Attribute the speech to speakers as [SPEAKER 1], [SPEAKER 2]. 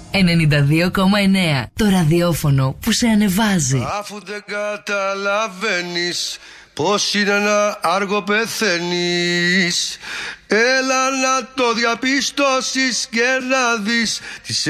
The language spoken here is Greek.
[SPEAKER 1] 92,9. Το ραδιόφωνο που σε ανεβάζει.
[SPEAKER 2] Αφού δεν καταλαβαίνεις πως είναι ένα άργο πεθαίνεις, έλα να το διαπιστώσεις και να δεις τις